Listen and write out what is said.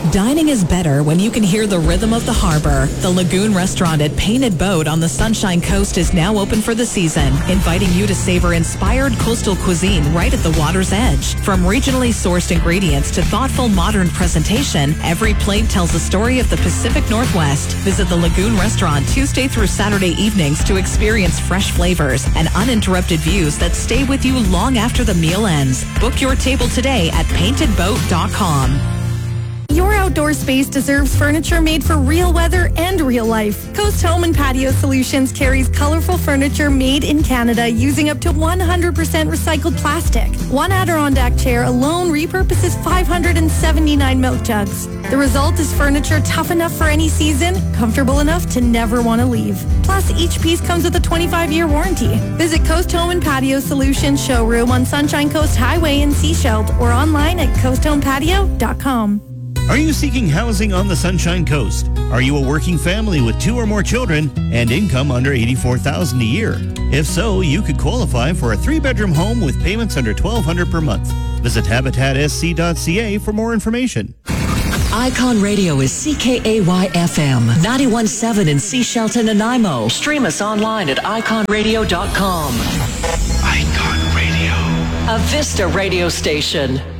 Dining is better when you can hear the rhythm of the harbor. The Lagoon Restaurant at Painted Boat on the Sunshine Coast is now open for the season, inviting you to savor inspired coastal cuisine right at the water's edge. From regionally sourced ingredients to thoughtful modern presentation, every plate tells a story of the Pacific Northwest. Visit the Lagoon Restaurant Tuesday through Saturday evenings to experience fresh flavors and uninterrupted views that stay with you long after the meal ends. Book your table today at paintedboat.com. Your outdoor space deserves furniture made for real weather and real life. Coast Home and Patio Solutions carries colorful furniture made in Canada using up to 100% recycled plastic. One Adirondack chair alone repurposes 579 milk jugs. The result is furniture tough enough for any season, comfortable enough to never want to leave. Plus, each piece comes with a 25-year warranty. Visit Coast Home and Patio Solutions showroom on Sunshine Coast Highway in Sechelt or online at coasthomepatio.com. Are you seeking housing on the Sunshine Coast? Are you a working family with 2 or more children and income under $84,000 a year? If so, you could qualify for a 3-bedroom home with payments under $1,200 per month. Visit habitatsc.ca for more information. Icon Radio is CKAY-FM 91.7 in Sechelt and Nanaimo. Stream us online at iconradio.com. Icon Radio. A Vista radio station.